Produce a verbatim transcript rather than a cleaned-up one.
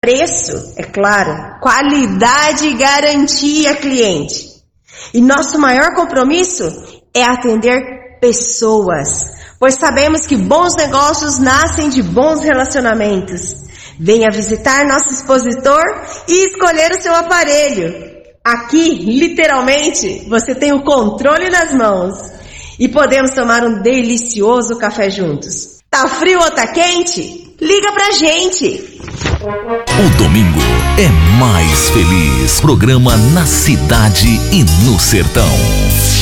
preço, é claro, qualidade e garantia cliente. E nosso maior compromisso é atender pessoas, pois sabemos que bons negócios nascem de bons relacionamentos. Venha visitar nosso expositor e escolher o seu aparelho. Aqui, literalmente, você tem o controle nas mãos e podemos tomar um delicioso café juntos. Tá frio ou tá quente? Liga pra gente! O domingo é mais feliz. Programa na cidade e no sertão.